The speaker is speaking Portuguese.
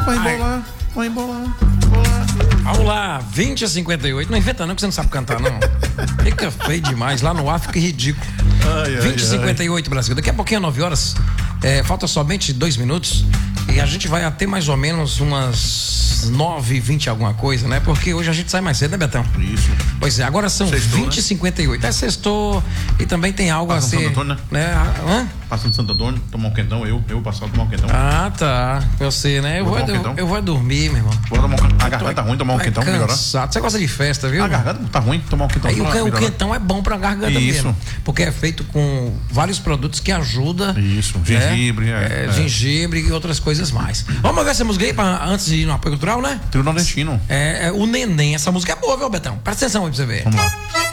Vai embolar. Vamos lá, 20h58. Não inventa não, que você não sabe cantar, não. Fica feio demais. Lá no ar fica ridículo. 20h58, Brasil. Daqui a pouquinho, 9 horas. Falta somente 2 minutos. E a gente vai até mais ou menos umas 9h20 alguma coisa, né? Porque hoje a gente sai mais cedo, né, Betão? Isso. Pois é, agora são 20h58. É sextou e também tem algo a ser. Santo Antônio, né? Hã? Passando Santo Antônio, tomar um quentão, eu passar a tomar um quentão. Ah, tá. Você, né? Eu vou dormir, meu irmão. A garganta tá ruim, tomar um quentão melhorar. Você gosta de festa, viu? A garganta tá ruim, tomar um quentão. O quentão é bom pra garganta mesmo. Porque é feito com vários produtos que ajudam. Isso, gengibre. Gengibre e outras coisas mais. Vamos ver essa música aí antes de ir no apoio cultural, né? Trio nordestino. O Neném. Essa música é boa, viu, Betão? Presta atenção aí pra você ver. Vamos lá.